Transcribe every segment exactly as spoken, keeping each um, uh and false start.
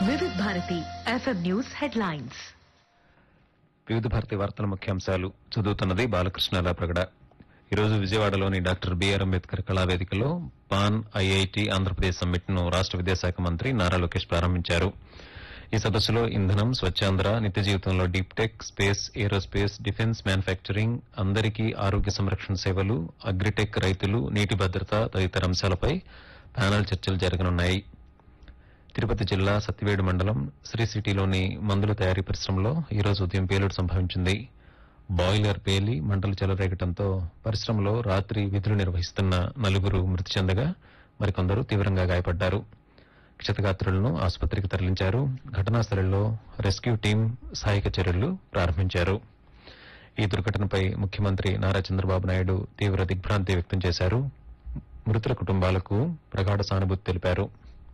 వివిధ Bharati FM news headlines. వివిధ భారతి వార్తల ముఖ్యాంశాలు చదువుతున్నది బాలకృష్ణ ప్రగడ. ఈరోజు విజయవాడలోని doctor BR Ambedkar కళావేదికలో pan IIT Andhra Pradesh summit ను రాష్ట విద్యాశాఖ మంత్రి నారా లోకేష్ ప్రారంభించారు. ఈ సదస్సులో ఇంధనం, స్వచ్ఛాంధ్ర, నిత్య జీవితంలో deep tech, space, aerospace, defence, manufacturing, అందరికీ ఆరోగ్య సంరక్షణ సేవలు, అగ్రిటెక్, రైతులు, నీటి భద్రత తదితర అంశాలపై ప్యానెల్ చర్చలు జరగనున్నాయి. తిరుపతి జిల్లా సత్తివేడు మండలం శ్రీ సిటీలోని మందుల తయారీ పరిశ్రమలో ఈరోజు ఉదయం పేలుడు సంభవించింది. బాయిలర్ పేలి మంటలు చెలరేగడంతో పరిశ్రమలో రాత్రి విధులు నిర్వహిస్తున్న నలుగురు మృతి చెందగా మరికొందరు తీవ్రంగా గాయపడ్డారు. క్షతగాత్రులను ఆసుపత్రికి తరలించారు. ఘటనా స్థలంలో రెస్క్యూ టీం సహాయక చర్యలు ప్రారంభించారు. ఈ దుర్ఘటనపై ముఖ్యమంత్రి నారా చంద్రబాబు నాయుడు తీవ్ర దిగ్భ్రాంతి వ్యక్తం చేశారు. మృతుల కుటుంబాలకు ప్రగాఢ సానుభూతి తెలిపారు.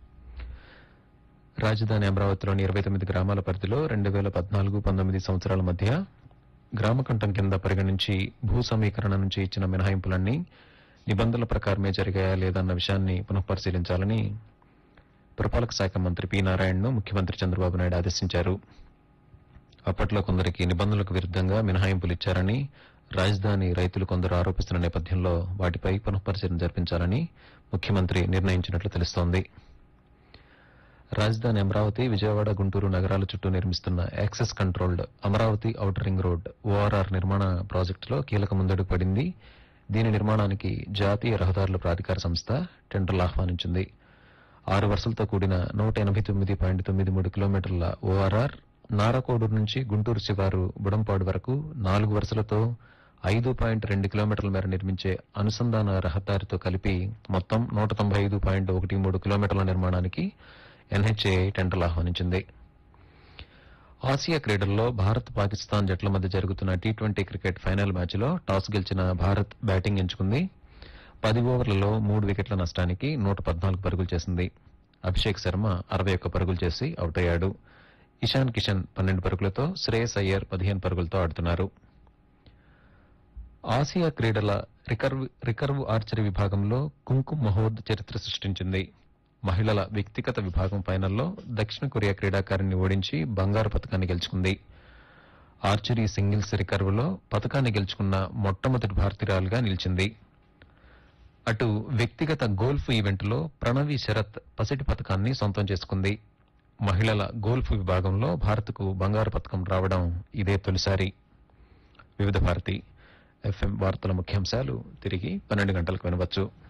రాజధాని అమరావతిలోని ఇరవై తొమ్మిది గ్రామాల పరిధిలో రెండు వేల పద్నాలుగు పంతొమ్మిది సంవత్సరాల మధ్య గ్రామకంఠం కింద పరిగణించి భూ సమీకరణ నుంచి ఇచ్చిన మినహాయింపులన్నీ నిబంధనల ప్రకారమే జరిగాయా లేదన్న విషయాన్ని పునఃపరిశీలించాలని పురపాలక శాఖ మంత్రి పి నారాయణను ముఖ్యమంత్రి చంద్రబాబు నాయుడు ఆదేశించారు. అప్పట్లో కొందరికి నిబంధనలకు విరుద్దంగా మినహాయింపులు ఇచ్చారని రాజధాని రైతులు కొందరు ఆరోపిస్తున్న నేపథ్యంలో వాటిపై పునఃపరిశీలన జరిపించాలని ముఖ్యమంత్రి నిర్ణయించినట్లు తెలుస్తోంది. రాజధాని అమరావతి, విజయవాడ, గుంటూరు నగరాల చుట్టూ నిర్మిస్తున్న access controlled Amaravati outer ring road ORR నిర్మాణ ప్రాజెక్టులో కీలక ముందడుగు పడింది. దీని నిర్మాణానికి జాతీయ రహదారుల ప్రాధికార సంస్థ టెండర్లు ఆహ్వానించింది. ఆరు వరుసలతో కూడిన నూట ఎనభై తొమ్మిది పాయింట్ తొమ్మిది మూడు కిలోమీటర్ల ఓఆర్ఆర్ నారకోడూరు నుంచి గుంటూరు శివారు బుడంపాడు వరకు నాలుగు వరుసలతో ఐదు పాయింట్ రెండు కిలోమీటర్ల మేర నిర్మించే అనుసంధాన రహదారితో కలిపి మొత్తం నూట తొంభై ఐదు పాయింట్ ఒకటి మూడు కిలోమీటర్ల నిర్మాణానికి ఎన్హెచ్ఏఐ టెండర్లు ఆహ్వానించింది. ఆసియా క్రీడల్లో భారత్, పాకిస్తాన్ జట్ల మధ్య జరుగుతున్న టీ ట్వంటీ క్రికెట్ ఫైనల్ మ్యాచ్లో టాస్ గెలిచిన భారత్ బ్యాటింగ్ ఎంచుకుంది. పది ఓవర్లలో మూడు వికెట్ల నష్టానికి నూట పద్నాలుగు పరుగులు చేసింది. అభిషేక్ శర్మ అరవై ఒక్క పరుగులు చేసి అవుట్ అయ్యాడు. ఇషాన్ కిషన్ పన్నెండు పరుగులతో, శ్రేయస్ అయ్యర్ పదిహేను పరుగులతో ఆడుతున్నారు. ఆసియా క్రీడల రికర్వ్ రికర్వ్ ఆర్చరీ విభాగంలో కుంకుమ్ మహోద్ చరిత్ర సృష్టించింది. మహిళల వ్యక్తిగత విభాగం ఫైనల్లో దక్షిణ కొరియా క్రీడాకారిణిని ఓడించి బంగారు పతకాన్ని గెలుచుకుంది. ఆర్చరీ సింగిల్స్ రికర్వ్లో పతకాన్ని గెలుచుకున్న మొట్టమొదటి భారతీయురాలుగా నిలిచింది. అటు వ్యక్తిగత గోల్ఫ్ ఈవెంట్లో ప్రణవి శరత్ పసిటి పతకాన్ని సొంతం చేసుకుంది. మహిళల గోల్ఫ్ విభాగంలో భారత్కు బంగారు పతకం రావడం ఇదే తొలిసారి. వివిధ భారతి ఎఫ్ఎం వార్తల ముఖ్యాంశాలు తిరిగి పన్నెండు గంటలకు వినవచ్చు.